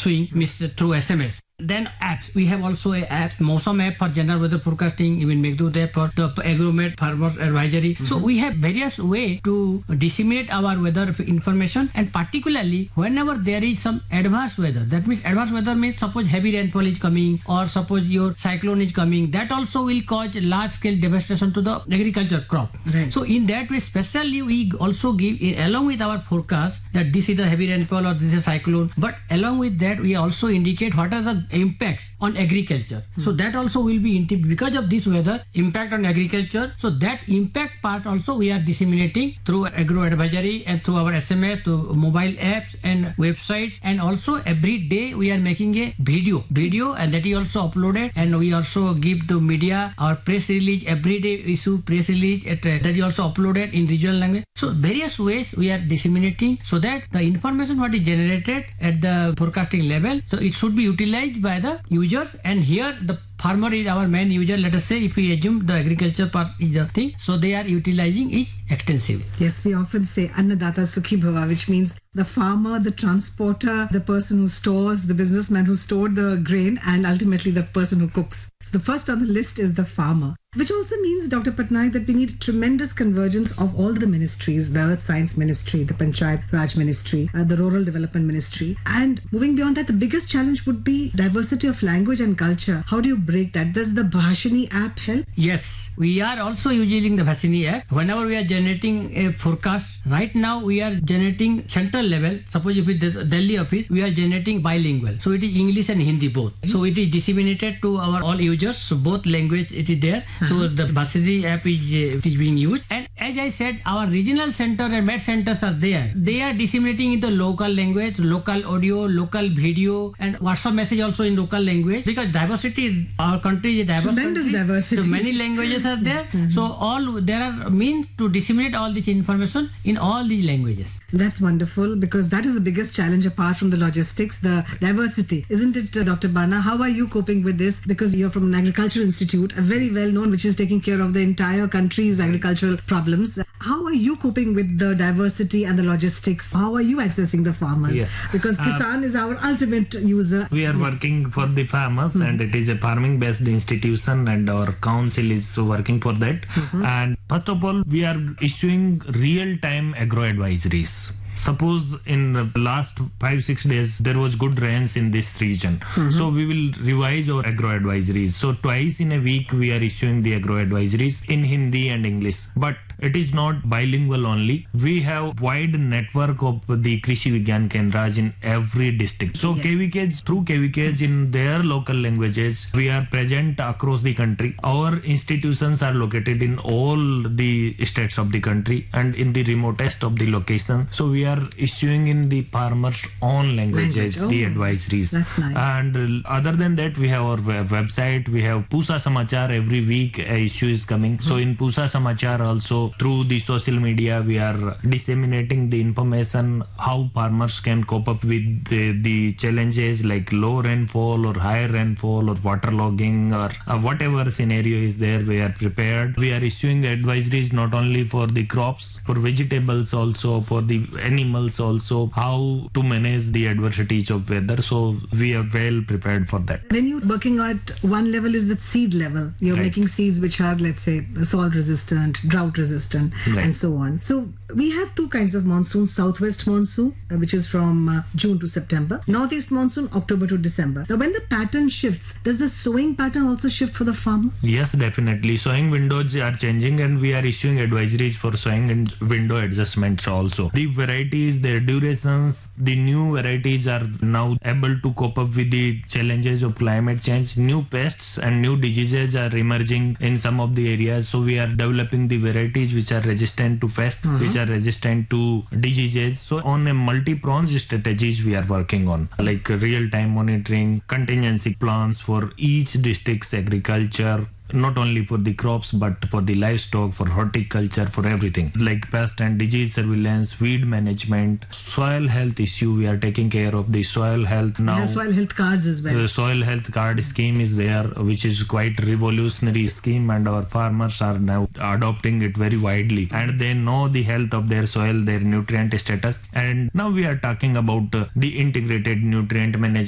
swing means through SMS. Then apps. We have also a app, Mosam app for general weather forecasting, even Meghdut app for the Agromet farmer advisory. So we have various way to disseminate our weather information, and particularly whenever there is some adverse weather. That means adverse weather means suppose heavy rainfall is coming or suppose your cyclone is coming. That also will cause large scale devastation to the agriculture crop. Right. So in that way, especially we also give along with our forecast that this is a heavy rainfall or this is a cyclone. But along with that, we also indicate what are the impacts on agriculture. So that also will be because of this weather impact on agriculture. So that impact part also we are disseminating through agro advisory and through our SMS, to mobile apps and websites, and also every day we are making a video and that is also uploaded, and we also give the media our press release, every day issue press release that is also uploaded in regional language. So various ways we are disseminating so that the information what is generated at the forecasting level, so it should be utilized by the users. And here the farmer is our main user. Let us say if we assume the agriculture part is the thing, so they are utilizing it extensively. Yes, we often say Annadata Sukhi Bhava, which means the farmer, the transporter, the person who stores, the businessman who stored the grain, and ultimately the person who cooks. So the first on the list is the farmer, which also means, Dr. Patnaik, that we need tremendous convergence of all the ministries, the Earth Science Ministry, the Panchayat Raj Ministry, the Rural Development Ministry. And moving beyond that, the biggest challenge would be diversity of language and culture. How do you break that? Does the Bhashini app help? Yes, we are also using the Bhashini app. Whenever we are generating a forecast, right now we are generating central level. Suppose if it is Delhi office, we are generating bilingual. So it is English and Hindi both. So it is disseminated to our all users. So both language it is there. So the Bhashini app is being used. And as I said, our regional center and med centers are there. They are disseminating in the local language, local audio, local video, and WhatsApp message also in local language. Because diversity, our country is a diverse Tremendous country. diversity. So many languages are there. So there are means to disseminate all this information in all these languages. That's wonderful, because that is the biggest challenge apart from the logistics, the diversity. Isn't it, Dr. Bana? How are you coping with this? Because you're from an agricultural institute, a very well known, which is taking care of the entire country's agricultural problems. How are you coping with the diversity and the logistics? How are you accessing the farmers? Yes. Because Kisan is our ultimate user. We are working for the farmers, and it is a farming based institution, and our council is working for that. And first of all, we are issuing real time agro advisories. Suppose in the last 5-6 days there was good rains in this region, so we will revise our agro advisories. So twice in a week we are issuing the agro advisories in Hindi and English, but it is not bilingual only. We have wide network of the Krishi Vigyan Kendras in every district. So KVKs, through KVKs in their local languages, we are present across the country. Our institutions are located in all the states of the country and in the remotest of the location. So we are issuing in the farmers' own languages the advisories. That's nice. And other than that, we have our website. We have Pusa Samachar. Every week a issue is coming. So in Pusa Samachar also, through the social media, we are disseminating the information how farmers can cope up with the challenges like low rainfall or higher rainfall or waterlogging or whatever scenario is there. We are prepared. We are issuing advisories not only for the crops, for vegetables also, for the animals also, how to manage the adversities of weather. So we are well prepared for that. When you're working at one level is the seed level. You're making seeds which are, let's say, salt resistant, drought resistant, and so on. So we have two kinds of monsoon: southwest monsoon, which is from June to September; northeast monsoon, October to December. Now when the pattern shifts, does the sowing pattern also shift for the farmer? Yes, definitely. Sowing windows are changing, and we are issuing advisories for sowing and window adjustments also. The varieties, their durations, the new varieties are now able to cope up with the challenges of climate change. New pests and new diseases are emerging in some of the areas. So we are developing the varieties which are resistant to pests, which are resistant to diseases. So on a multi-pronged strategies we are working on, like real-time monitoring, contingency plans for each district's agriculture, not only for the crops but for the livestock, for horticulture, for everything, like pest and disease surveillance, weed management, soil health issue. We are taking care of the soil health now. We have soil health cards as well. The soil health card scheme is there, which is quite revolutionary scheme, and our farmers are now adopting it very widely, and they know the health of their soil, their nutrient status. And now we are talking about the integrated nutrient management